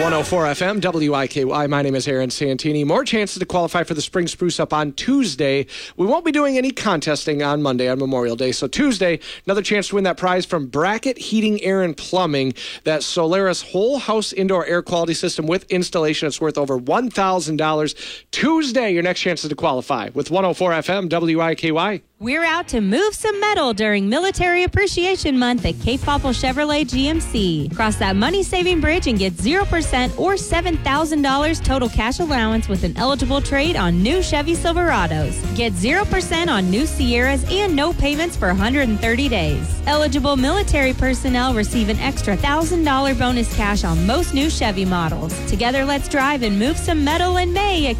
104 FM, WIKY. My name is Aaron Santini. More chances to qualify for the Spring Spruce Up on Tuesday. We won't be doing any contesting on Monday on Memorial Day. So Tuesday, another chance to win that prize from Bracket Heating, Air, and Plumbing. That Solaris whole house indoor air quality system with installation. It's worth over $1,000. Tuesday, your next chance to qualify with 104 FM, WIKY. We're out to move some metal during Military Appreciation Month at Cape Popple Chevrolet GMC. Cross that money-saving bridge and get 0% or $7,000 total cash allowance with an eligible trade on new Chevy Silverados. Get 0% on new Sierras and no payments for 130 days. Eligible military personnel receive an extra $1,000 bonus cash on most new Chevy models. Together, let's drive and move some metal in May at